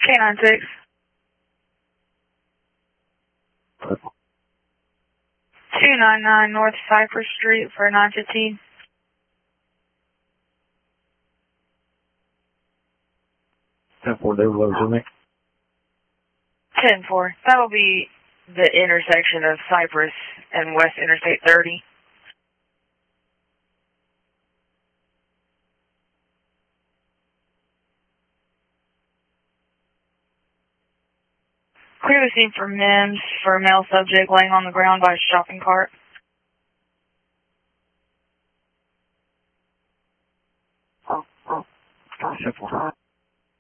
K96. 299 North Cypress Street for 915. 10-4, they were low, didn't they? 10-4. That'll be the intersection of Cypress and West Interstate 30. Clear the scene for MIMS for a male subject laying on the ground by a shopping cart.